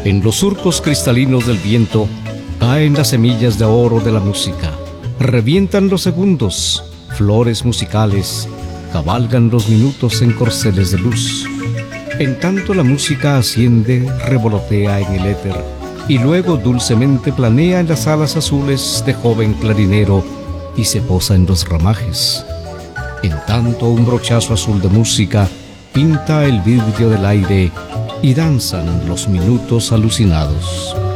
En los surcos cristalinos del viento caen las semillas de oro de la música. Revientan los segundos, flores musicales, cabalgan los minutos en corceles de luz. En tanto la música asciende, revolotea en el éter y luego dulcemente planea en las alas azules de joven clarinero y se posa en los ramajes. En tanto un brochazo azul de música pinta el vidrio del aire y danzan los minutos alucinados.